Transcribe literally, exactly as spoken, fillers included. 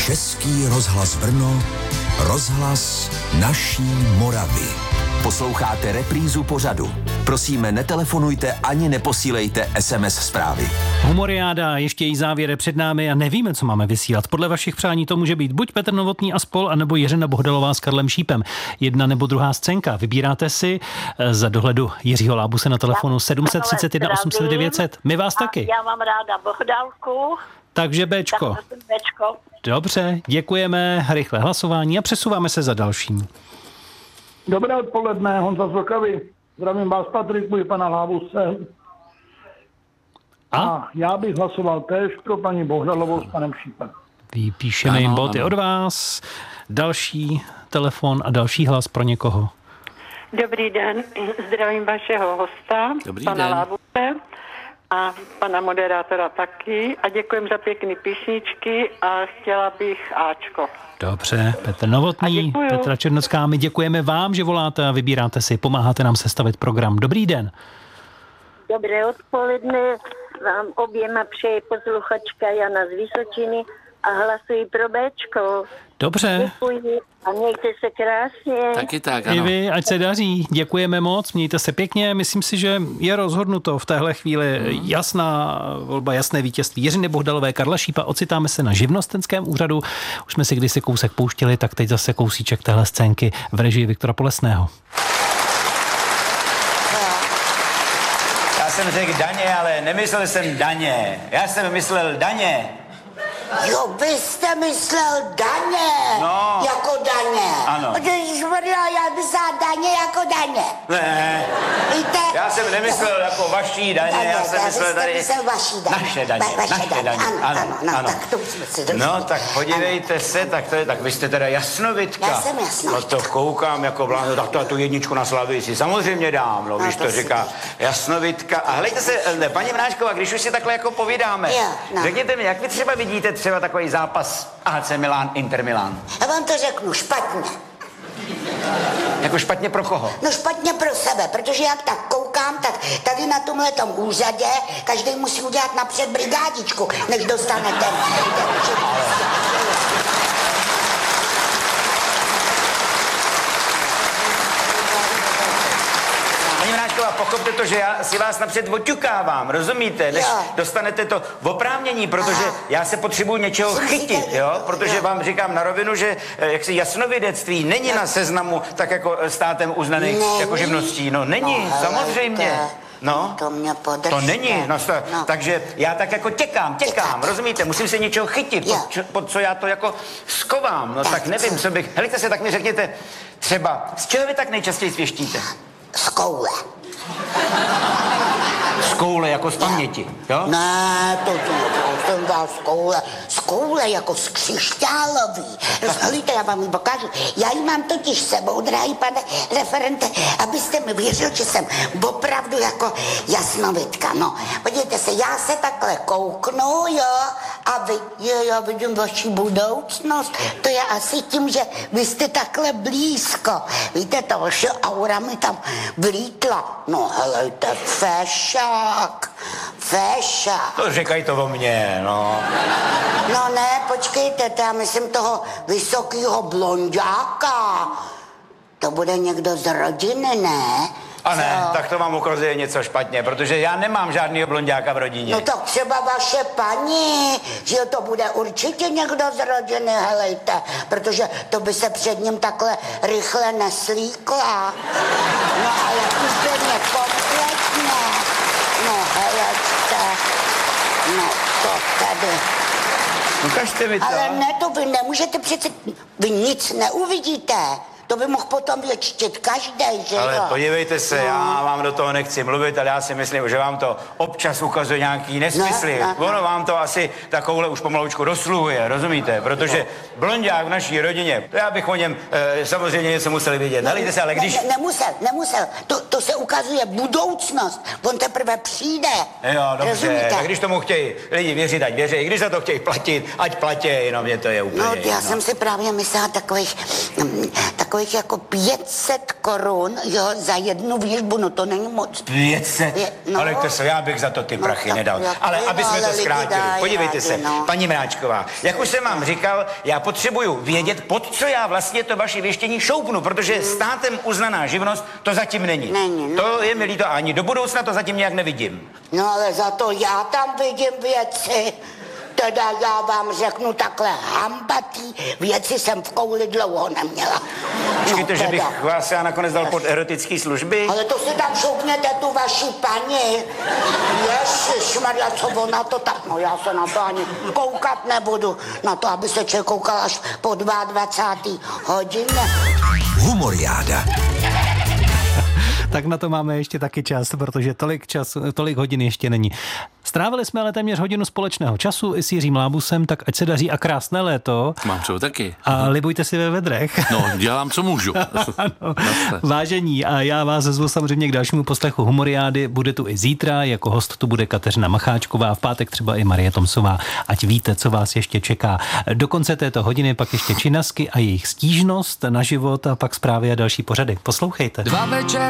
Český rozhlas Brno, rozhlas naší Moravy. Posloucháte reprízu pořadu. Prosíme, netelefonujte ani neposílejte es em es zprávy. Humoriáda, ještě její závěr před námi a nevíme, co máme vysílat. Podle vašich přání to může být buď Petr Novotný a spol, anebo Jiřina Bohdalová s Karlem Šípem. Jedna nebo druhá scénka. Vybíráte si za dohledu Jiřího Lábuse na telefonu sedm set třicet jedna osm set devět set. My vás taky. Já mám ráda Bohdalku. Takže Bčko. Bčko. Dobře, děkujeme, rychlé hlasování a přesouváme se za dalším. Dobré odpoledne, Honza z Vlkavy. Zdravím vás, Patrik, můj pana Lábuse. A? a já bych hlasoval též pro paní Bohdalovou s panem Šípem. Vypíšeme jim boty od vás. Další telefon a další hlas pro někoho. Dobrý den, zdravím vašeho hosta, Dobrý pana den. Lábuse a pana moderátora taky a děkujem za pěkný písničky a chtěla bych Ačko. Dobře, Petr Novotný, Petra Černocká, my děkujeme vám, že voláte a vybíráte si, pomáháte nám sestavit program. Dobrý den. Dobré odpoledne, vám oběma přeje posluchačka Jana z Vysočiny a hlasuji pro Bčko. Dobře. Děkuji a mějte se krásně. Taky tak, I ano. vy, ať se daří. Děkujeme moc, mějte se pěkně. Myslím si, že je rozhodnuto v téhle chvíli jasná volba, jasné vítězství Jiřiny Bohdalové, Karla Šípa. Ocitáme se na živnostenském úřadu. Už jsme si kdysi kousek pouštěli, tak teď zase kousíček téhle scénky v režii Viktora Polesného. Já jsem řekl daně, ale nemyslel jsem daně. Já jsem myslel daně. Jo, vy jste myslel daně, No. jako daně. Ano. Ježišmarja, já myslel daně jako daně. Ne, Víte? já jsem nemyslel jako vaší daně, já jsem myslel tady myslel vaší daně. naše daně, Va- vaše naše daně. Ano, ano, ano, tak to už jsme si došli. No, tak podívejte se, tak to je, tak vy jste teda jasnovidka. Já jsem jasnovidka. No to koukám jako vládno, tak to tu jedničku na Slavii si samozřejmě dám, no, když to to si říká dáš. jasnovidka. A hlejte se, ne, paní Mráčková, když už si takhle jako povídáme, Jo, no. řekněte mi, jak vy třeba vidíte třeba takový zápas á cé Milan, Inter Milan? Já vám to řeknu špatně. Jako špatně pro koho? No špatně pro sebe, protože jak tak koukám, tak tady na tomhletom úřadě každý musí udělat napřed brigádičku, než dostane ten... ten Paní Mráčková, pochopte to, že já si vás napřed oťukávám, rozumíte? Než Jo. dostanete to oprávnění, protože Aha. já se potřebuji něčeho Co chytit, myslíte? jo? Protože Jo. vám říkám na rovinu, že eh, jaksi jasnovidectví není na seznamu tak jako eh, státem uznaný Není? jako živností. No není, No, samozřejmě. helejte, No. to mě podržte. To není, no, to, No. takže já tak jako těkám, těkám, Těkáte. rozumíte, musím se něčeho chytit, Jo. pod, čo- pod co já to jako skovám, no tak, Tak nevím, co? co bych, helejte se, tak mi řekněte, třeba, z čeho vy tak nejčastěji svěštíte? Z koule. Z koule, jako z paměti, jo? Ne, to, to, to jsem dal z koule. Z koule jako z křišťálový. Rozhlíte, já vám ji pokážu. Já ji mám totiž sebou, drahý pane referente, abyste mi věřil, že jsem opravdu jako jasnovidka. No, podívejte se, já se takhle kouknu, jo, a vy, jo, já vidím vaši budoucnost. To je asi tím, že vy jste takhle blízko. Víte, ta vaše aura mi tam vlítla. No, helejte, fešák, fešák. To říkají to o mně, no. No ne, počkejte, to já myslím toho vysokýho blonďáka. To bude někdo z rodiny, ne? A ne, Co? tak to vám ukazuje něco špatně, protože já nemám žádnýho blonďáka v rodině. No tak třeba vaše paní, že to bude určitě někdo z rodiny, helejte, protože to by se před ním takhle rychle neslíkla. No ale úplně kompletně. No helejte, no to tady. Ukažte mi to. Ale ne, to vy nemůžete přece, vy nic neuvidíte. To by mohl potom věčtit každý, že Ale jo? podívejte se, No. já vám do toho nechci mluvit, ale já si myslím, že vám to občas ukazuje nějaký nesmysly. Ne, ne, ne. Ono vám to asi takovouhle už pomalučku dosluhuje, rozumíte? Protože blonďák v naší rodině, to já bych o něm e, samozřejmě něco musel vědět. Nalejte se, ale když... Ne, ne, nemusel, nemusel. To, to se ukazuje budoucnost. On teprve přijde. Jo, dobře, Rozumíte? tak když tomu chtějí lidi věřit, ať věří, když za to chtějí platit, ať platí, jenom mě to je úplně No, já jedno. jsem si právě myslela takových, mm, takových takových jako pět set korun, jo, za jednu výžbu, no to není moc. pět set? Je, no, ale to se, já bych za to ty prachy no, nedal. Jak, ale aby jsme to zkrátili, podívejte se, no. Paní Mráčková, jak už jsem vám říkal, já potřebuju vědět, pod co já vlastně to vaše věštění šoupnu, protože státem uznaná živnost to zatím není. Není, no. To je mi líto, ani do budoucna to zatím nějak nevidím. No ale za to já tam vidím věci. Teda já vám řeknu takhle, hambatý věci jsem v kouli dlouho neměla. Počkejte, no, že bych vás já nakonec dal pod erotický služby? Ale to si tam šoupněte tu vaši paní. Ježišmarja, co ona to tak, no já se na to ani koukat nebudu. Na to, aby se člověk koukal až po dvacáté druhé hodině. Humoriáda. Tak na to máme ještě taky čas, protože tolik, čas, tolik hodin ještě není. Strávili jsme ale téměř hodinu společného času i s Jiřím Lábusem, tak ať se daří a krásné léto. Mám čo taky. A libujte si ve vedrech. No, dělám, co můžu. Ano. Vážení, a já vás zvu samozřejmě k dalšímu poslechu Humoriády. Bude tu i zítra, jako host tu bude Kateřina Macháčková, v pátek třeba i Marie Tomsová. Ať víte, co vás ještě čeká. Do konce této hodiny pak ještě činasky a jejich stížnost na život a pak zprávy a další pořady. Poslouchejte. Dva večer